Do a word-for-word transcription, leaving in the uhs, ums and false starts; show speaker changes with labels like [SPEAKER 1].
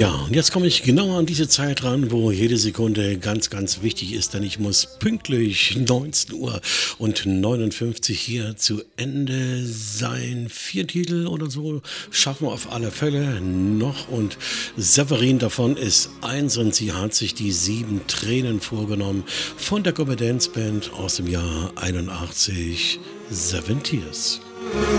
[SPEAKER 1] Ja, und jetzt komme ich genau an diese Zeit ran, wo jede Sekunde ganz, ganz wichtig ist, denn ich muss pünktlich neunzehn Uhr und neunundfünfzig hier zu Ende sein. Vier Titel oder so schaffen wir auf alle Fälle noch und Severin davon ist eins und sie hat sich die sieben Tränen vorgenommen von der Gruppe Dance Band aus dem Jahr einundachtzig, Seven Tears.